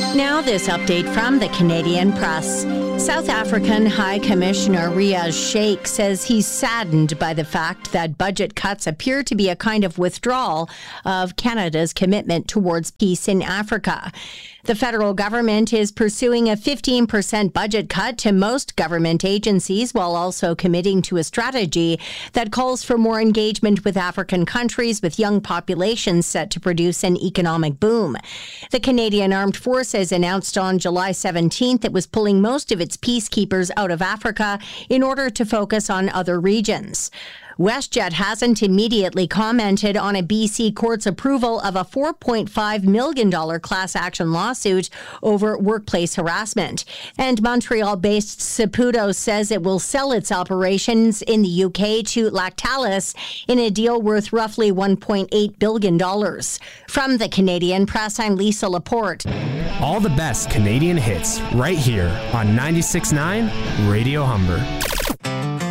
Now this update from the Canadian Press. South African High Commissioner Riaz Sheikh says he's saddened by the fact that budget cuts appear to be a kind of withdrawal of Canada's commitment towards peace in Africa. The federal government is pursuing a 15% budget cut to most government agencies while also committing to a strategy that calls for more engagement with African countries with young populations set to produce an economic boom. The Canadian Armed Forces announced on July 17th it was pulling most of its peacekeepers out of Africa in order to focus on other regions. WestJet hasn't immediately commented on a BC court's approval of a $4.5 million class action lawsuit over workplace harassment. And Montreal-based Saputo says it will sell its operations in the UK to Lactalis in a deal worth roughly $1.8 billion. From the Canadian Press, I'm Lisa Laporte. All the best Canadian hits right here on 96.9 Radio Humber.